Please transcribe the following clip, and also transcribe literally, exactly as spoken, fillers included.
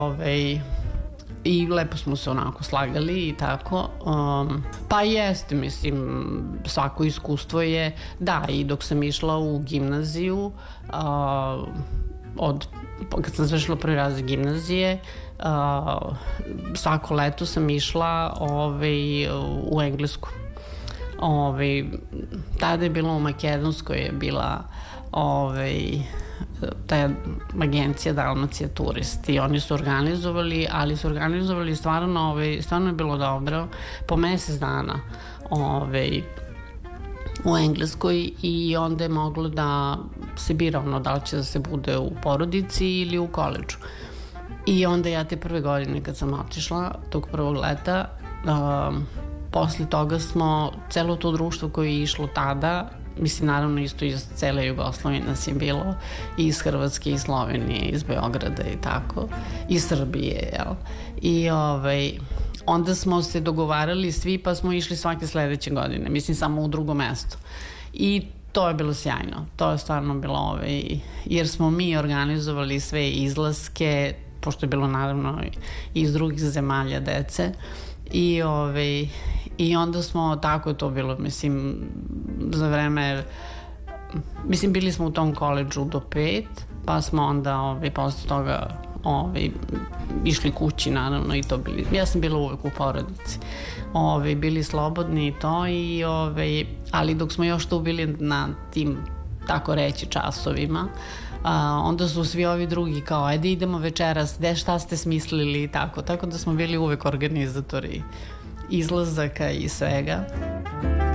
Ove, i lepo smo se onako slagali i tako. Um, pa jeste, mislim, svako iskustvo je, da, i dok sam išla u gimnaziju, uh, od, kad sam završila prvi razred gimnazije, uh, svako leto sam išla ovaj, u Englesku. Ovaj, tada je bilo u Makedonskoj, je bila ovaj, ta agencija Dalmacija Turist i oni su organizovali, ali su organizovali stvarno, ovaj, stvarno je bilo dobro, po mesec dana ovaj, u Engleskoj, i onda je moglo da se bira ono da li će da se bude u porodici ili u koledžu. I onda ja te prve godine kad sam otišla, tog prvog leta, um, posle toga smo, celo to društvo koje je išlo tada, mislim, naravno isto iz cele Jugoslavije nas je bilo, i iz Hrvatske, i Slovenije, iz Beograda i tako, i Srbije, jel? I ovaj, onda smo se dogovarali svi, pa smo išli svake sledeće godine, mislim, samo u drugo mesto. I to je bilo sjajno, to je stvarno bilo, ovaj, jer smo mi organizovali sve izlaske, pošto je bilo naravno iz drugih zemalja dece, i ovaj, i onda smo, tako je to bilo, mislim, za vreme, mislim, bili smo u tom koledžu do pet, pa smo onda, ovaj, posle toga, ovaj, išli kući, naravno, i to bili, ja sam bila uvek u porodici, ovaj, bili slobodni i to, i, ovaj, ali dok smo još tu bili na tim, tako reći, časovima, a, onda su svi ovi drugi kao, ajde idemo večeras, gde šta ste smislili i tako, tako da smo bili uvek organizatori izlazaka i svega.